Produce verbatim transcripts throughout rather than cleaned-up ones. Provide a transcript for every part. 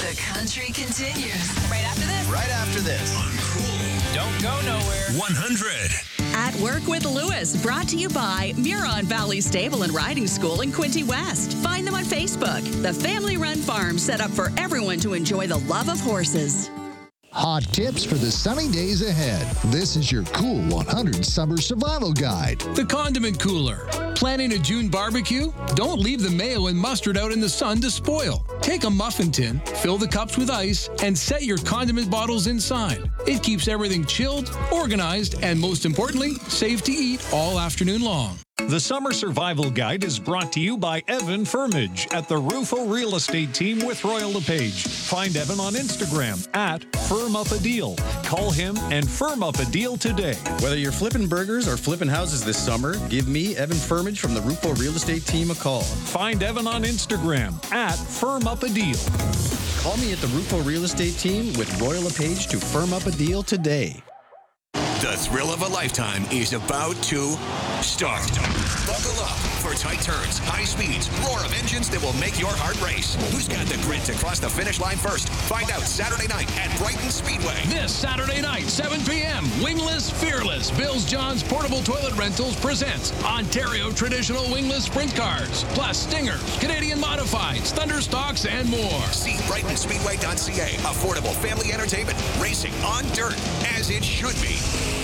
The country continues. Right after this. Right after this. Don't go nowhere. one hundred. At Work with Lewis, brought to you by Muron Valley Stable and Riding School in Quinte West. Find them on Facebook. The family-run farm set up for everyone to enjoy the love of horses. Hot tips for the sunny days ahead. This is your Cool one hundred Summer Survival Guide. The condiment cooler. Planning a June barbecue? Don't leave the mayo and mustard out in the sun to spoil. Take a muffin tin, fill the cups with ice, and set your condiment bottles inside. It keeps everything chilled, organized, and most importantly, safe to eat all afternoon long. The Summer Survival Guide is brought to you by Evan Firmage at the Rufo Real Estate Team with Royal LePage. Find Evan on Instagram at Firm Up a Deal. Call him and firm up a deal today. Whether you're flipping burgers or flipping houses this summer, give me, Evan Firmage from the Rufo Real Estate Team, a call. Find Evan on Instagram at Firm Up a Deal. Call me at the Rufo Real Estate Team with Royal LePage to firm up a deal today. The thrill of a lifetime is about to start. Buckle up for tight turns, high speeds, roar of engines that will make your heart race. Who's got the grit to cross the finish line first? Find out Saturday night at Brighton Speedway. This Saturday night, seven p.m., Wingless Fearless. Bills John's Portable Toilet Rentals presents Ontario Traditional Wingless Sprint Cars, plus Stingers, Canadian Modifieds, Thunderstocks, and more. See Brighton Speedway dot C A. Affordable family entertainment. Racing on dirt, as it should be.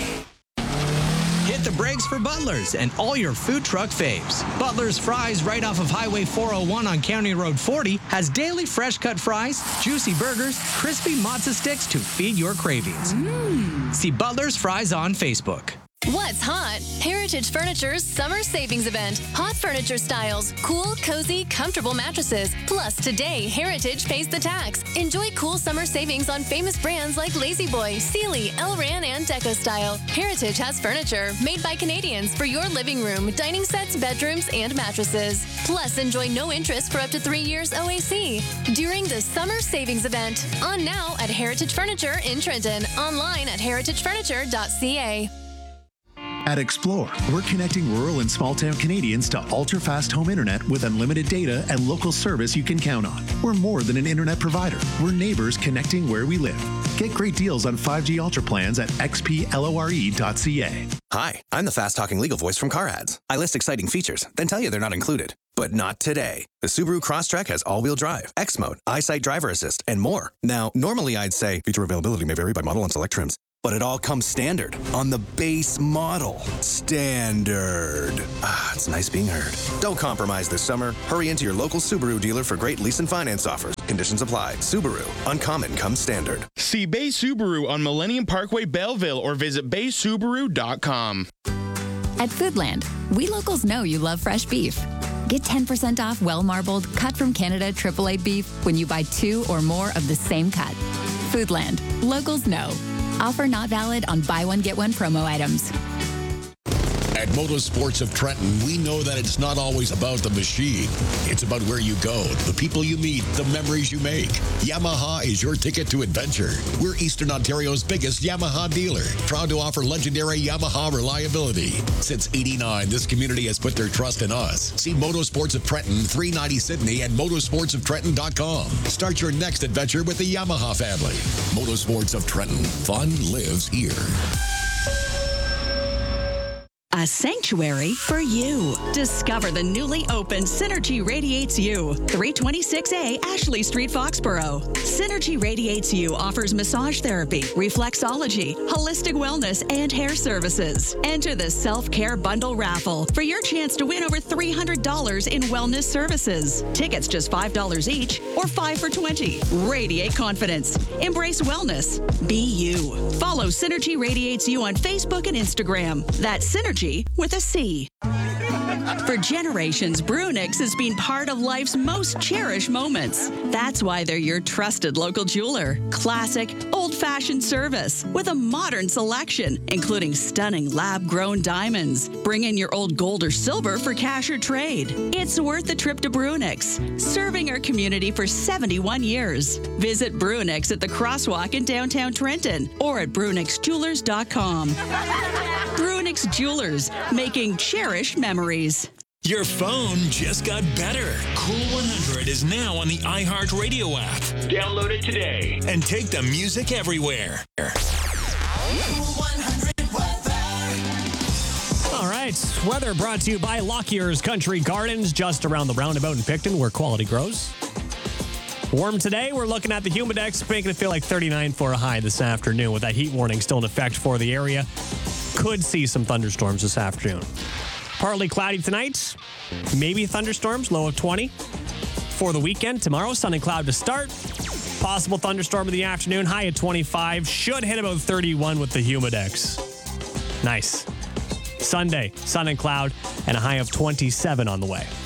Hit the brakes for Butler's and all your food truck faves. Butler's Fries, right off of Highway four oh one on County Road forty, has daily fresh cut fries, juicy burgers, crispy matzo sticks to feed your cravings. Mm. See Butler's Fries on Facebook. What's hot? Heritage Furniture's summer savings event. Hot furniture styles, cool, cozy, comfortable mattresses. Plus, today, Heritage pays the tax. Enjoy cool summer savings on famous brands like La-Z-Boy, Sealy, Elran, and Deco Style. Heritage has furniture made by Canadians for your living room, dining sets, bedrooms, and mattresses. Plus, enjoy no interest for up to three years O A C during the summer savings event. On now at Heritage Furniture in Trenton. Online at heritage furniture dot c a. At Explore, we're connecting rural and small-town Canadians to ultra-fast home internet with unlimited data and local service you can count on. We're more than an internet provider. We're neighbors connecting where we live. Get great deals on five G Ultra plans at x p lore dot c a. Hi, I'm the fast-talking legal voice from Car Ads. I list exciting features, then tell you they're not included. But not today. The Subaru Crosstrek has all-wheel drive, X-Mode, EyeSight driver assist, and more. Now, normally I'd say feature availability may vary by model and select trims. But it all comes standard on the base model. Standard. Ah, it's nice being heard. Don't compromise this summer. Hurry into your local Subaru dealer for great lease and finance offers. Conditions apply. Subaru. Uncommon comes standard. See Bay Subaru on Millennium Parkway, Belleville, or visit bay subaru dot com. At Foodland, we locals know you love fresh beef. Get ten percent off well-marbled, cut from Canada triple A beef when you buy two or more of the same cut. Foodland. Locals know. Offer not valid on buy one, get one promo items. At Motorsports of Trenton, we know that it's not always about the machine. It's about where you go, the people you meet, the memories you make. Yamaha is your ticket to adventure. We're Eastern Ontario's biggest Yamaha dealer, proud to offer legendary Yamaha reliability. Since eighty-nine, this community has put their trust in us. See Motorsports of Trenton, three ninety Sydney at motorsports of trenton dot com. Start your next adventure with the Yamaha family. Motorsports of Trenton. Fun lives here. A sanctuary for you. Discover the newly opened Synergy Radiates You, three twenty-six A Ashley Street, Foxborough. Synergy Radiates You offers massage therapy, reflexology, holistic wellness, and hair services. Enter the self-care bundle raffle for your chance to win over three hundred dollars in wellness services. Tickets just five dollars each or five for twenty dollars. Radiate confidence. Embrace wellness. Be you. Follow Synergy Radiates You on Facebook and Instagram. That's Synergy with a C. For generations, Brunix has been part of life's most cherished moments. That's why they're your trusted local jeweler. Classic, old-fashioned service with a modern selection, including stunning lab-grown diamonds. Bring in your old gold or silver for cash or trade. It's worth the trip to Brunix, serving our community for seventy-one years. Visit Brunix at the Crosswalk in downtown Trenton or at brunix jewelers dot com. Brunix Jewelers, making cherished memories. Your phone just got better. Cool one hundred is now on the iHeartRadio app. Download it today and take the music everywhere. All right, weather brought to you by Lockyer's Country Gardens, just around the roundabout in Picton, where quality grows. Warm today. We're looking at the Humidex, making it feel like thirty-nine for a high this afternoon, with that heat warning still in effect for the area. Could see some thunderstorms this afternoon. Partly cloudy tonight, maybe thunderstorms, low of twenty. For the weekend, tomorrow, sun and cloud to start. Possible thunderstorm in the afternoon, high at twenty-five. Should hit about thirty-one with the Humidex. Nice. Sunday, sun and cloud, and a high of twenty-seven on the way.